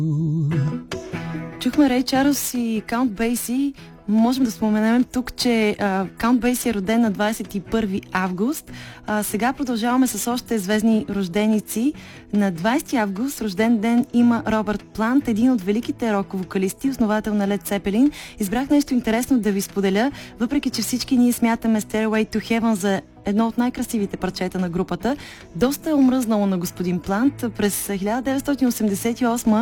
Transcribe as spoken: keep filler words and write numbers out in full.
Чухме Рей Чарлз и Каунт Бейси. Можем да споменем тук, че Каунт Бейси е роден на двадесет и първи август. А, сега продължаваме с още звездни рожденици. На двадесети август рожден ден има Робърт Плант, един от великите рок-вокалисти, основател на Led Zeppelin. Избрах нещо интересно да ви споделя, въпреки че всички ние смятаме Stairway to Heaven за едно от най-красивите парчета на групата. Доста е омръзнало на господин Плант. През хиляда деветстотин осемдесет и осма